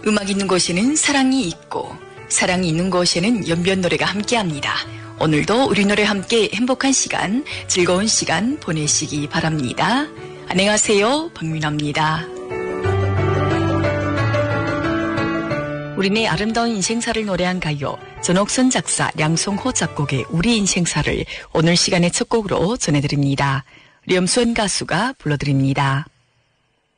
음악 있는 곳에는 사랑이 있고 사랑이 있는 곳에는 연변 노래가 함께합니다. 오늘도 우리 노래 함께 행복한 시간, 즐거운 시간 보내시기 바랍니다. 안녕하세요, 박민아입니다. 우리네 아름다운 인생사를 노래한 가요, 전옥선 작사, 량송호 작곡의 우리 인생사를 오늘 시간의 첫 곡으로 전해드립니다. 염수원 가수가 불러드립니다.